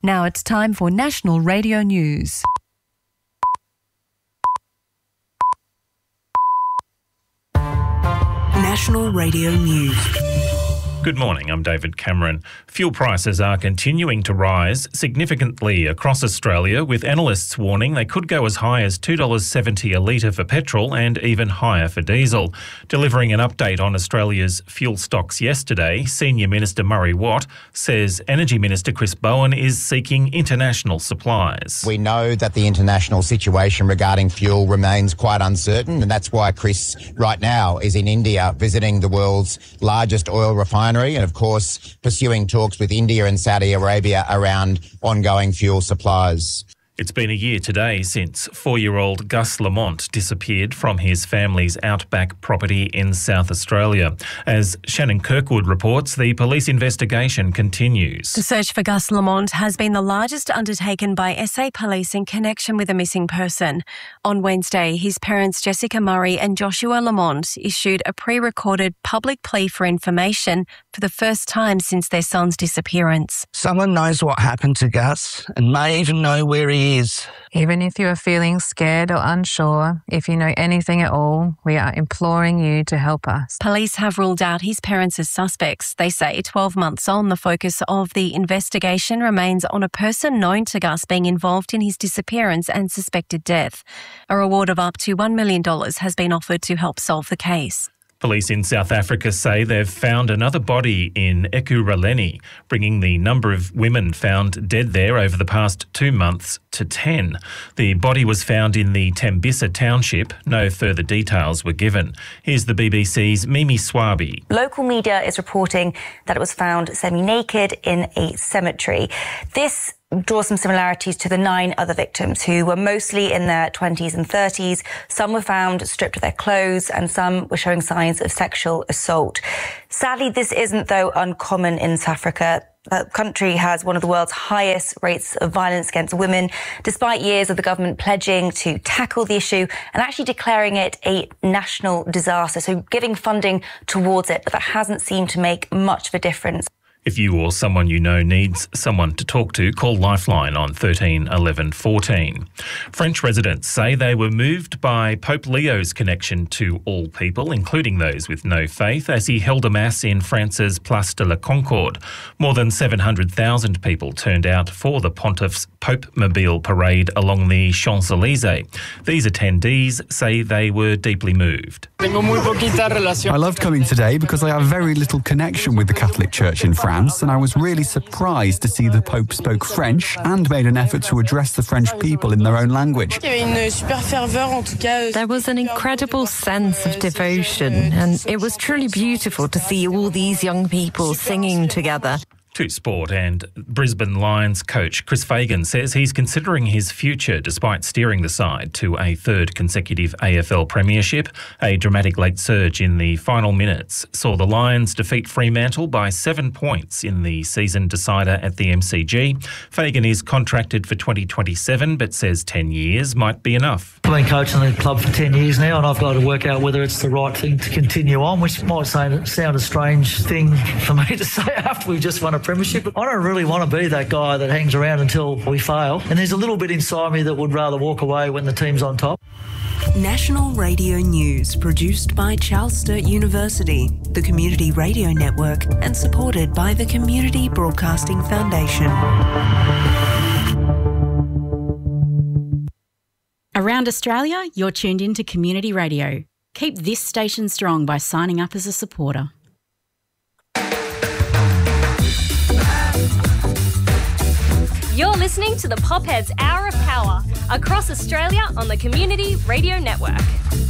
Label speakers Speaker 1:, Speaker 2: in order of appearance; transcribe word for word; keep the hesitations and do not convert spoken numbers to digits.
Speaker 1: Now it's time for National Radio News.
Speaker 2: National Radio News.
Speaker 3: Good morning, I'm David Cameron. Fuel prices are continuing to rise significantly across Australia, with analysts warning they could go as high as two dollars seventy a litre for petrol and even higher for diesel. Delivering an update on Australia's fuel stocks yesterday, Senior Minister Murray Watt says Energy Minister Chris Bowen is seeking international supplies.
Speaker 4: We know that the international situation regarding fuel remains quite uncertain, and that's why Chris right now is in India visiting the world's largest oil refinery and, of course, pursuing talks with India and Saudi Arabia around ongoing fuel supplies.
Speaker 3: It's been a year today since four-year-old Gus Lamont disappeared from his family's outback property in South Australia. As Shannon Kirkwood reports, the police investigation continues.
Speaker 1: The search for Gus Lamont has been the largest undertaken by S A Police in connection with a missing person. On Wednesday, his parents Jessica Murray and Joshua Lamont issued a pre-recorded public plea for information for the first time since their son's disappearance.
Speaker 5: Someone knows what happened to Gus and may even know where he is.
Speaker 6: Even if you are feeling scared or unsure, if you know anything at all, we are imploring you to help us.
Speaker 1: Police have ruled out his parents as suspects. They say twelve months on, the focus of the investigation remains on a person known to Gus being involved in his disappearance and suspected death. A reward of up to one million dollars has been offered to help solve the case.
Speaker 3: Police in South Africa say they've found another body in Ekurhuleni, bringing the number of women found dead there over the past two months to ten. The body was found in the Tembisa township. No further details were given. Here's the B B C's Mimi Swabi.
Speaker 7: Local media is reporting that it was found semi-naked in a cemetery. This draws some similarities to the nine other victims who were mostly in their twenties and thirties. Some were found stripped of their clothes and some were showing signs of sexual assault. Sadly, this isn't, though, uncommon in South Africa. The country has one of the world's highest rates of violence against women, despite years of the government pledging to tackle the issue and actually declaring it a national disaster, so giving funding towards it, but that hasn't seemed to make much of a difference.
Speaker 3: If you or someone you know needs someone to talk to, call Lifeline on thirteen eleven fourteen. French residents say they were moved by Pope Leo's connection to all people, including those with no faith, as he held a mass in France's Place de la Concorde. More than seven hundred thousand people turned out for the Pontiff's Pope-mobile parade along the Champs-Élysées. These attendees say they were deeply moved.
Speaker 8: I loved coming today because I have very little connection with the Catholic Church in France. And I was really surprised to see the Pope spoke French and made an effort to address the French people in their own language.
Speaker 9: There was an incredible sense of devotion, and it was truly beautiful to see all these young people singing together.
Speaker 3: To sport, and Brisbane Lions coach Chris Fagan says he's considering his future despite steering the side to a third consecutive A F L premiership. A dramatic late surge in the final minutes saw the Lions defeat Fremantle by seven points in the season decider at the M C G. Fagan is contracted for twenty twenty-seven but says ten years might be enough.
Speaker 10: I've been coaching the club for ten years now, and I've got to work out whether it's the right thing to continue on, which might sound, sound a strange thing for me to say after we've just won a premiership. But I don't really want to be that guy that hangs around until we fail. And there's a little bit inside me that would rather walk away when the team's on top.
Speaker 2: National Radio News, produced by Charles Sturt University, the Community Radio Network, and supported by the Community Broadcasting Foundation.
Speaker 11: Around Australia, you're tuned in to Community Radio. Keep this station strong by signing up as a supporter.
Speaker 12: You're listening to the Popheads Hour of Power across Australia on the Community Radio Network.